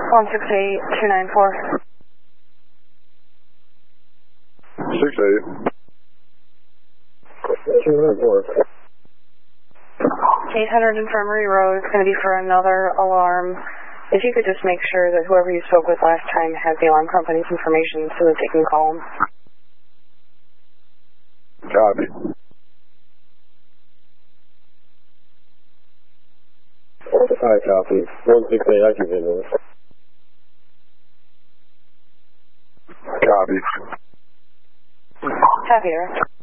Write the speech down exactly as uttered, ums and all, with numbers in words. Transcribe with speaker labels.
Speaker 1: one six eight two nine four.
Speaker 2: six eight. two nine four.
Speaker 1: eight hundred Infirmary Road is going to be for another alarm. If you could just make sure that whoever you spoke with last time has the alarm company's information so that they can call them.
Speaker 2: Copy. Hi, copy. one six eight activated. Copy.
Speaker 1: Copy, Eric.